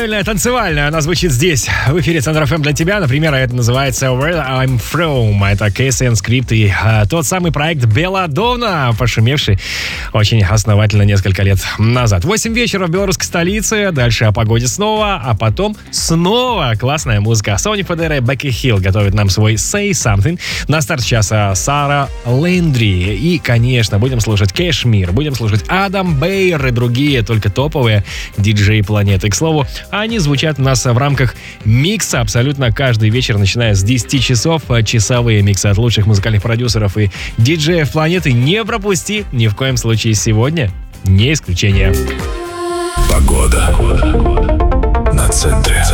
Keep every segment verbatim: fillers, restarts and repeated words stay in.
правильная, танцевальная. Она звучит здесь, в эфире Центр эф эм для тебя. Например, это называется Where I'm From. Это Кейси энд Скрипт и а, тот самый проект Белладонна, пошумевший очень основательно несколько лет назад. восемь вечера в белорусской столице. Дальше о погоде снова, а потом снова классная музыка. Сони Федера и Бекки Хилл готовят нам свой Say Something. На старт часа Сара Лэндри. И, конечно, будем слушать Кэшмир, будем слушать Адам Бейер и другие, только топовые диджеи планеты. К слову, они звучат у нас в рамках микса абсолютно каждый вечер, начиная с десяти часов. Часовые миксы от лучших музыкальных продюсеров и диджеев планеты не пропусти ни в коем случае. Сегодня не исключение. Погода на центре.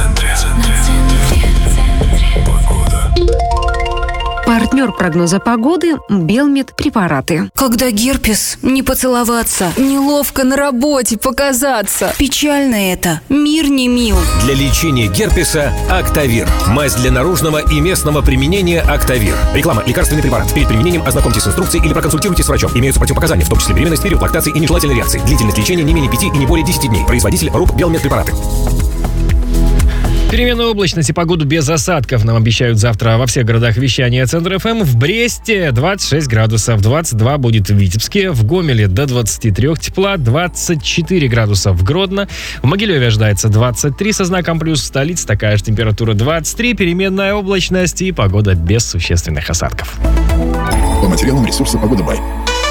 Партнер прогноза погоды – Белмед препараты. Когда герпес, не поцеловаться, неловко на работе показаться. Печально это, мир не мил. Для лечения герпеса Актавир. Мазь для наружного и местного применения Актавир. Реклама. Лекарственный препарат. Перед применением ознакомьтесь с инструкцией или проконсультируйтесь с врачом. Имеются противопоказания, в том числе беременность, период лактации и нежелательной реакции. Длительность лечения не менее пяти и не более десяти дней. Производитель РУП Белмед препараты. Переменную облачность и погоду без осадков нам обещают завтра во всех городах вещания Центр эф эм. В Бресте двадцать шесть градусов, двадцать два будет в Витебске, в Гомеле до двадцати трёх тепла, двадцать четыре градуса в Гродно, в Могилеве ожидается двадцать три со знаком плюс, в столице такая же температура двадцать три, переменная облачность и погода без существенных осадков. По материалам ресурса «Погода Бай».